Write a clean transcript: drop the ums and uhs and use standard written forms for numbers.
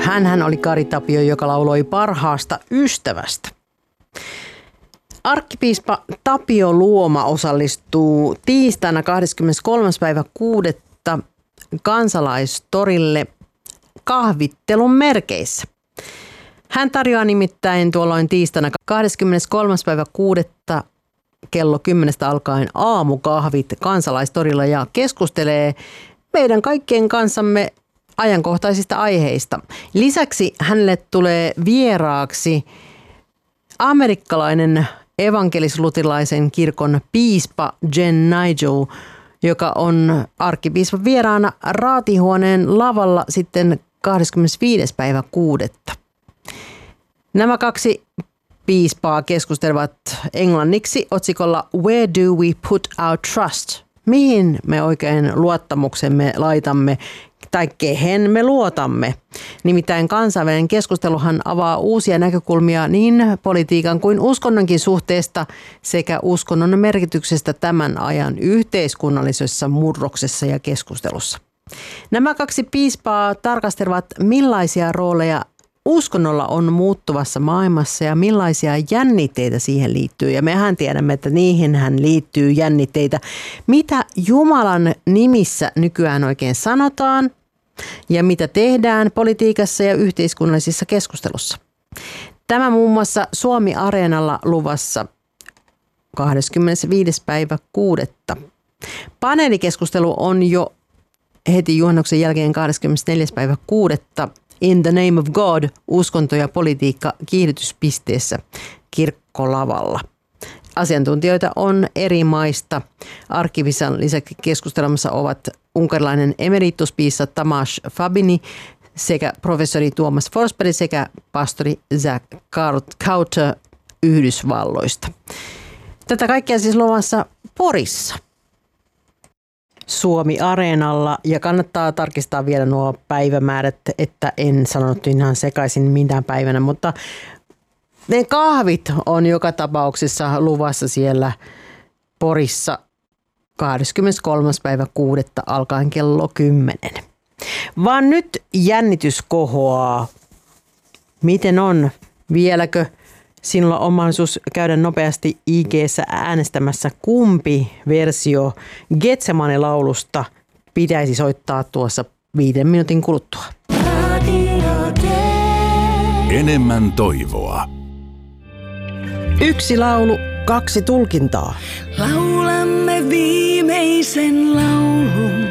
Hänhän oli Kari Tapio, joka lauloi parhaasta ystävästä. Arkkipiispa Tapio Luoma osallistuu tiistaina 23.6. Kansalaistorille kahvittelun merkeissä. Hän tarjoaa nimittäin tuolloin tiistaina 23.6. kello 10 alkaen aamukahvit Kansalaistorilla ja keskustelee meidän kaikkien kanssamme ajankohtaisista aiheista. Lisäksi hänelle tulee vieraaksi amerikkalainen evankelis-luterilaisen kirkon piispa Jen Nigel, joka on arkkipiispan vieraana raatihuoneen lavalla sitten 25.6. Nämä kaksi piispaa keskustelevat englanniksi otsikolla Where do we put our trust? Mihin me oikein luottamuksemme laitamme tai kehen me luotamme? Nimittäin kansainvälinen keskusteluhan avaa uusia näkökulmia niin politiikan kuin uskonnonkin suhteesta sekä uskonnon merkityksestä tämän ajan yhteiskunnallisessa murroksessa ja keskustelussa. Nämä kaksi piispaa tarkastelevat, millaisia rooleja uskonnolla on muuttuvassa maailmassa ja millaisia jännitteitä siihen liittyy. Ja mehän tiedämme, että niihinhän liittyy jännitteitä. Mitä Jumalan nimissä nykyään oikein sanotaan ja mitä tehdään politiikassa ja yhteiskunnallisissa keskustelussa. Tämä muun muassa Suomi-areenalla luvassa 25.6. Paneelikeskustelu on jo heti juhannuksen jälkeen 24.6. In the name of God, uskonto ja politiikka kiihdytyspisteessä kirkkolavalla. Asiantuntijoita on eri maista. Arkkipiispan lisäksi keskustelemassa ovat unkarilainen emerituspiisa Tamás Fabini sekä professori Tuomas Forsberg sekä pastori Zach Kauter Yhdysvalloista. Tätä kaikkea siis luvassa Porissa. Suomi-areenalla ja kannattaa tarkistaa vielä nuo päivämäärät, että en sanonut ihan sekaisin mitään päivänä, mutta ne kahvit on joka tapauksessa luvassa siellä Porissa 23.6. alkaen kello 10. Vaan nyt jännitys kohoaa. Miten on? Vieläkö sinulla on mahdollisuus käydä nopeasti IG:ssä äänestämässä, kumpi versio Getsemane-laulusta pitäisi soittaa tuossa 5 minuutin kuluttua. Enemmän toivoa. Yksi laulu, 2 tulkintaa. Laulamme viimeisen laulun.